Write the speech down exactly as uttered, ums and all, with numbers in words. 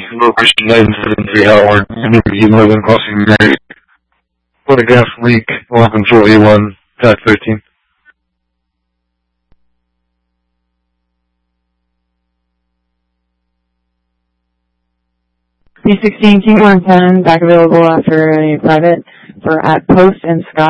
Operation nine seven three Howard, Energy Northern Crossing Mary. For the gas leak, Alarm Control A one, T A C thirteen. C sixteen, King one ten, back available after a private for at Post and Scott.